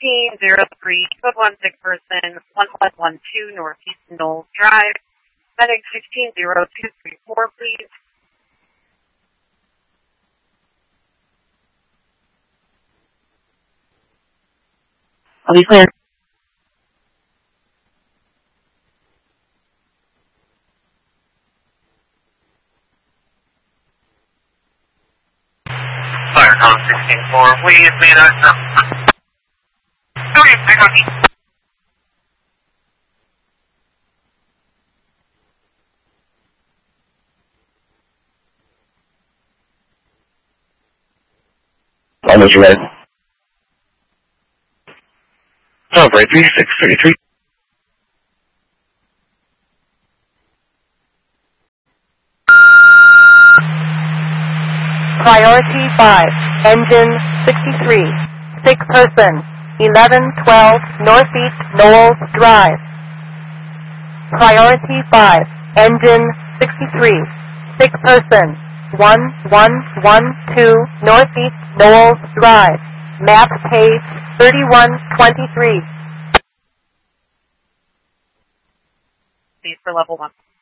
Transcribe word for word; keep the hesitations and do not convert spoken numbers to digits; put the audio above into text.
sixteen zero three, code one six person, one one one two Northeast Knowles Drive. Medic sixteen zero two three four, please. I'll be clear. Fire code sixteen four, please meet us. Okay, I got you. Almost red. Oh, right, three six thirty-three. Priority five, engine sixty-three, sick person, eleven twelve Northeast Knowles Drive. Priority five, engine sixty-three, sick person, one one one two Northeast Knowles Drive. Map page thirty-one twenty-three. Please for level one.